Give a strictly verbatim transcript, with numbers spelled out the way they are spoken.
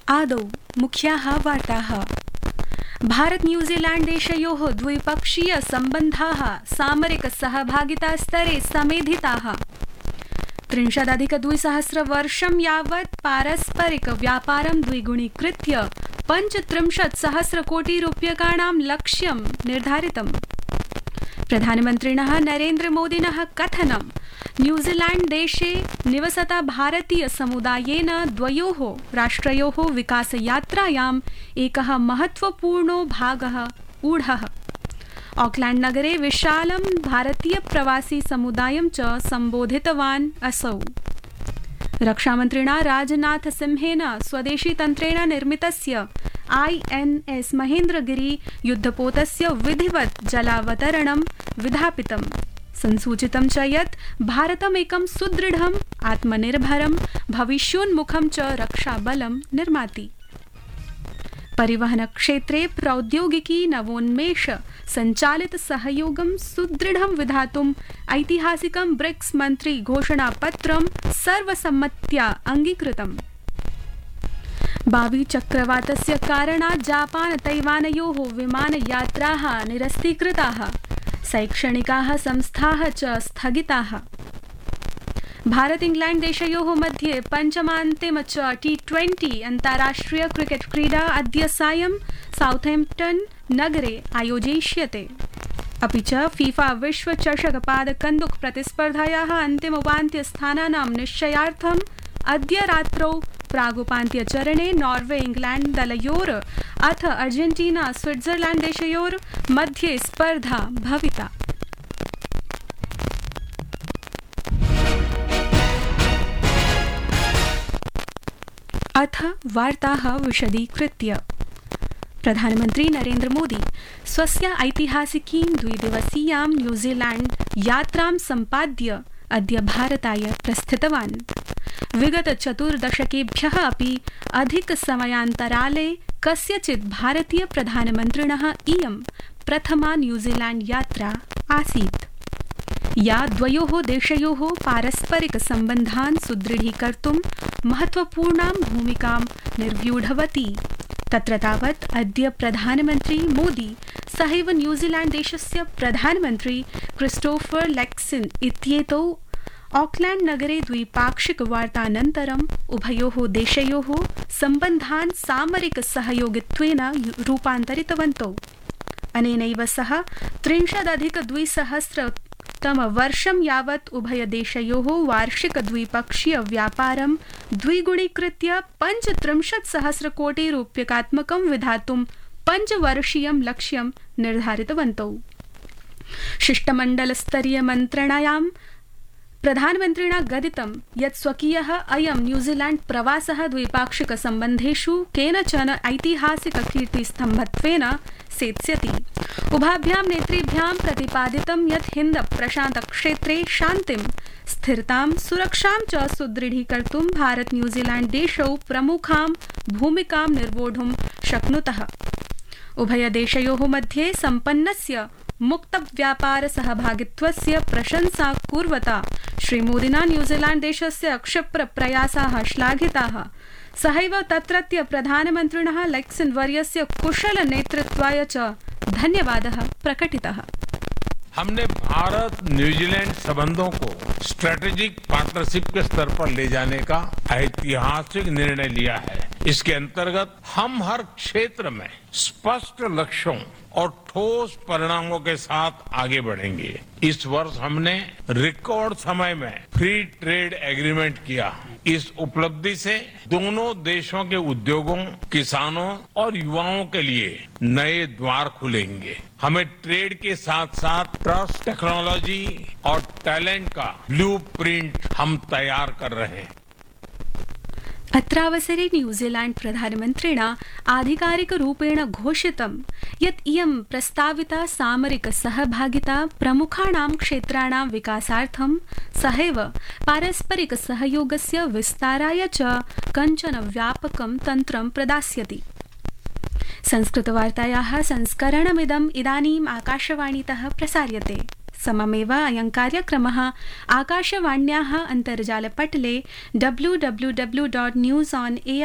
आदौ मुख्याः वार्ताः। भारत न्यूजीलैंड देशयोः द्विपक्षीय सम्बन्धाः सामरिक सहभागितास्तरे समेधिताः। त्रिंशदधिक द्विसहस्रवर्षं यावत् पारस्परिक व्यापारं द्विगुणीकृत्य पञ्चत्रिंशत् सहस्रकोटिरूप्यकाणां लक्ष्यं निर्धारितम्। प्रधानमन्त्रिणः नरेन्द्रमोदिनः कथनं न्यूजीलैंड देशे निवसता भारतीय समुदायेन द्वयोः राष्ट्रयोः विकासयात्रायाम् एकः महत्वपूर्णो भागः ऊढः। ऑकलैंड नगरे विशालं भारतीय प्रवासी समुदायं च सम्बोधितवान् असौ। रक्षामन्त्रिणा राजनाथ सिंहेन स्वदेशी तन्त्रेण निर्मितस्य आई एन एस महेन्द्रगिरी युद्धपोतस्य विधिवत् जलावतरणं विधापितम्। संसूचितं च यत् भारतमेकं सुदृढम् आत्मनिर्भरं भविष्योन्मुखं च रक्षाबलं निर्माति। परिवहन क्षेत्रे प्रौद्योगिकी नवोन्मेष संचालित सहयोगं सुदृढं विधातुम् ऐतिहासिकं ब्रिक्स मन्त्री घोषणापत्रं सर्वसम्मत्या अंगीकृतम्। बावी चक्रवातस्य कारणात् जापान तैवानयोः विमानयात्राः निरस्तीकृताः। शैक्षणिकाः संस्थाः च स्थगिताः। भारत इंग्लैंड देशयोः मध्ये पञ्चमान्तिम च टी ट्वेंटी अन्ताराष्ट्रिय क्रिकेट क्रीडा अद्य सायं साउथैम्प्टन नगरे आयोजयिष्यते। अपि च फीफा विश्व चषक पादकन्दुक प्रतिस्पर्धायाः अन्तिमोपान्त्यस्थानानां निश्चयार्थम् अद्य रात्रौ प्रागुपान्त्यचरणे नॉर्वे इंग्लैंड दलयोर अथ अर्जेंटीना स्विट्जरलैंड देशयोर मध्ये स्पर्धा भविता। अथ वार्ताः विशदीकृत्य। प्रधानमन्त्री नरेन्द्र मोदी स्वस्य ऐतिहासिकीं द्विदिवसीयां न्यूजीलैंड यात्रां सम्पाद्य अद्य भारताय प्रस्थितवान्। विगत चतुर्दशकेभ्यः अपि अधिक समयान्तराले कस्यचित् भारतीय प्रधानमन्त्रिणः इयं प्रथमा न्यूजीलैंड यात्रा आसीत्, या द्वयोः देशयोः पारस्परिक सम्बन्धान् सुदृढीकर्तुं महत्वपूर्णां भूमिकां निर्व्यूढवती। तत्र तावत् अद्य प्रधानमन्त्री मोदी सहैव न्यूजीलैंड देशस्य प्रधानमन्त्री क्रिस्टोफर लक्सन इत्येतौ ऑकलैंड नगरे द्विपाक्षिक वार्तानन्तरम् उभयोः देशयोः सम्बन्धान् सामरिक सहयोगित्वेन रूपान्तरितवन्तौ। अनेनैव सह त्रिंशदधिक द्विसहस्रतमवर्षं यावत् उभयदेशयोः वार्षिक द्विपक्षीय व्यापारं द्विगुणीकृत्य पञ्चत्रिंशत् सहस्रकोटिरूप्यकात्मकं विधातुं पञ्चवर्षीयं लक्ष्यं निर्धारितवन्तौ। शिष्टमण्डलस्तरीय मन्त्रणायां प्रधानमन्त्रिणा गदितं यत् स्वकीयः अयं न्यूजीलैंड प्रवासः द्विपाक्षिक सम्बन्धेषु केनचन ऐतिहासिक कीर्तिस्तम्भत्वेन सेत्स्यति। उभाभ्यां नेतृभ्यां प्रतिपादितं यत् हिन्द प्रशान्त क्षेत्रे शान्तिं, स्थिरतां, सुरक्षां च सुदृढीकर्तुं भारत न्यूजीलैंड देशौ प्रमुखां भूमिकां निर्वोढुं शक्नुतः। उभयदेशयोः मध्ये सम्पन्नस्य मुक्त व्यापार सहभागित्वस्य प्रशंसा कुर्वता श्रीमोदिना न्यूजीलैंड देशस्य क्षिप्र प्रयासाः श्लाघिताः। सहैव तत्रत्य प्रधानमन्त्रिणः लक्सन वर्यस्य कुशल नेतृत्वाय च धन्यवादः प्रकटितः। हमने भारत न्यूजीलैंड संबंधों को स्ट्रेटेजिक पार्टनरशिप के स्तर पर ले जाने का ऐतिहासिक निर्णय लिया है। इसके अंतर्गत हम हर क्षेत्र में स्पष्ट लक्ष्यों और ठोस परिणामों के साथ आगे बढ़ेंगे। इस वर्ष हमने रिकॉर्ड समय में फ्री ट्रेड एग्रीमेंट किया। इस उपलब्धि से दोनों देशों के उद्योगों, किसानों और युवाओं के लिए नए द्वार खुलेंगे। हमें ट्रेड के साथ साथ ट्रस्ट, टेक्नोलॉजी और टैलेंट का ब्लूप्रिंट हम तैयार कर रहे हैं। अत्रावसरे न्यूजीलैंड प्रधानमन्त्रिणा आधिकारिकरूपेण घोषितं यत् इयं प्रस्ताविता सामरिक सहभागिता प्रमुखाणां क्षेत्राणां विकासार्थं सहैव पारस्परिक सहयोगस्य विस्ताराय च कञ्चन व्यापकं तन्त्रं प्रदास्यति। संस्कृतवार्तायाः संस्करणमिदम् इदानीम् आकाशवाणीतः प्रसार्यते। सममेव अयं कार्यक्रमः आकाशवाण्याः अन्तर्जालपटले W W W dot news on A